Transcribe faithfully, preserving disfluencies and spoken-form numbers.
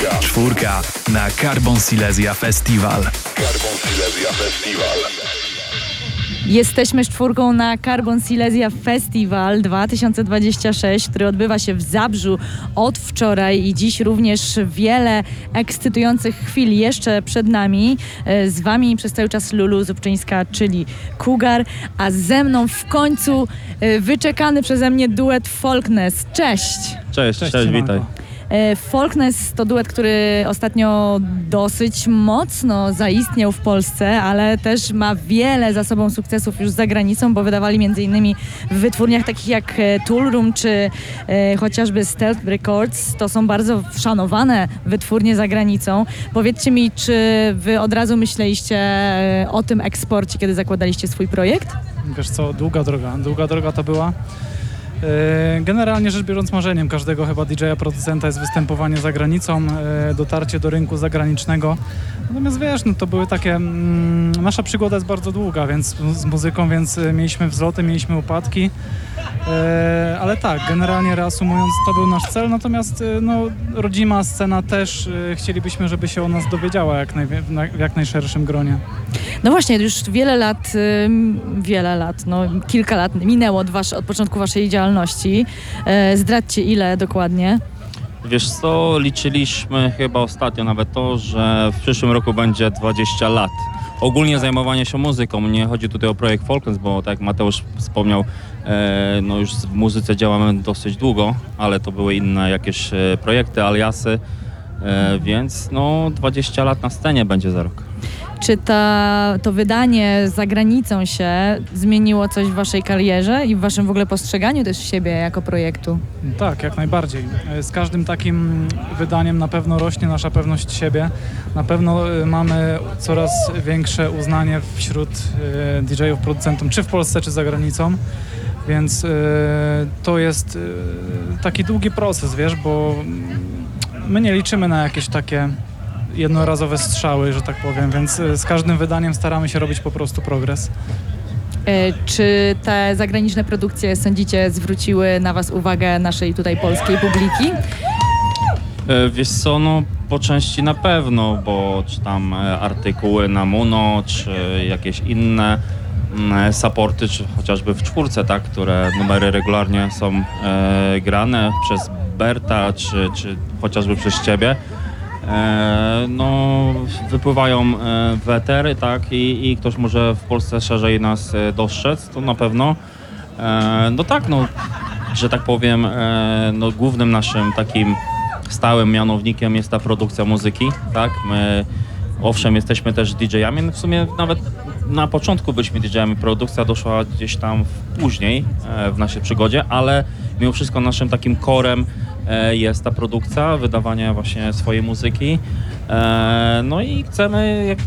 Czwórka. Czwórka na Carbon Silesia Festival. Carbon Silesia Festival. Jesteśmy z czwórką na Carbon Silesia Festival dwa tysiące dwudziesty szósty, który odbywa się w Zabrzu od wczoraj i dziś również wiele ekscytujących chwil jeszcze przed nami. Z wami przez cały czas Lulu Zubczyńska, czyli Cougar, a ze mną w końcu wyczekany przeze mnie duet Folkness. Cześć! Cześć, cześć, cześć witaj. Folkness to duet, który ostatnio dosyć mocno zaistniał w Polsce, ale też ma wiele za sobą sukcesów już za granicą, bo wydawali między innymi w wytwórniach takich jak Toolroom czy e, chociażby Stealth Records. To są bardzo szanowane wytwórnie za granicą. Powiedzcie mi, czy wy od razu myśleliście o tym eksporcie, kiedy zakładaliście swój projekt? Wiesz co, długa droga. Długa droga to była. Generalnie rzecz biorąc, marzeniem każdego chyba didżeja, producenta jest występowanie za granicą, dotarcie do rynku zagranicznego. Natomiast wiesz, no to były takie... Mm, nasza przygoda jest bardzo długa, więc z muzyką, więc mieliśmy wzloty, mieliśmy upadki. E, ale tak, generalnie reasumując, to był nasz cel, natomiast no, rodzima scena też e, chcielibyśmy, żeby się o nas dowiedziała jak naj, na, w jak najszerszym gronie. No właśnie, już wiele lat, y, wiele lat, no kilka lat minęło od, wasz, od początku waszej działalności. E, zdradźcie ile dokładnie? Wiesz co, liczyliśmy chyba ostatnio nawet to, że w przyszłym roku będzie dwadzieścia lat. Ogólnie zajmowanie się muzyką, nie chodzi tutaj o projekt Folkness, bo tak jak Mateusz wspomniał, e, no już w muzyce działamy dosyć długo, ale to były inne jakieś e, projekty, aliasy, e, więc no dwadzieścia lat na scenie będzie za rok. Czy ta, to wydanie za granicą się zmieniło coś w waszej karierze i w waszym w ogóle postrzeganiu też siebie jako projektu? Tak, jak najbardziej. Z każdym takim wydaniem na pewno rośnie nasza pewność siebie. Na pewno mamy coraz większe uznanie wśród didżejów, producentów, czy w Polsce, czy za granicą. Więc to jest taki długi proces, wiesz, bo my nie liczymy na jakieś takie jednorazowe strzały, że tak powiem, więc z każdym wydaniem staramy się robić po prostu progres. E, czy te zagraniczne produkcje, sądzicie, zwróciły na was uwagę naszej tutaj polskiej publiki? E, wiesz co, no po części na pewno, bo czy tam e, artykuły na Muno, czy jakieś inne m, supporty, czy chociażby w czwórce, tak, które numery regularnie są e, grane przez Berta, czy, czy chociażby przez ciebie. E, no, wypływają e, w etery, tak, i, i ktoś może w Polsce szerzej nas e, dostrzec, to na pewno. E, no tak, no, że tak powiem, e, no, głównym naszym takim stałym mianownikiem jest ta produkcja muzyki, tak. My, owszem, jesteśmy też didżejami, no w sumie nawet na początku byliśmy didżejami, produkcja doszła gdzieś tam później e, w naszej przygodzie, ale mimo wszystko naszym takim corem jest ta produkcja, wydawanie właśnie swojej muzyki. No i chcemy jak